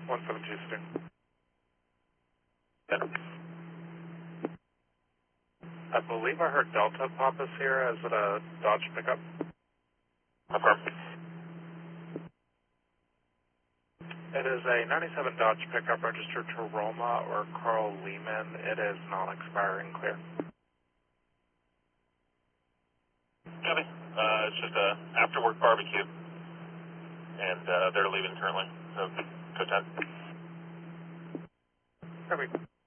172 Sting. Yeah. I believe I heard Delta pop us here. Is it a Dodge pickup? Affirm. It is a 97 Dodge pickup registered to Roma or Carl Lehman. It is non-expiring clear. Copy. It's just a after-work barbecue, and they're leaving currently. So, go time. Copy.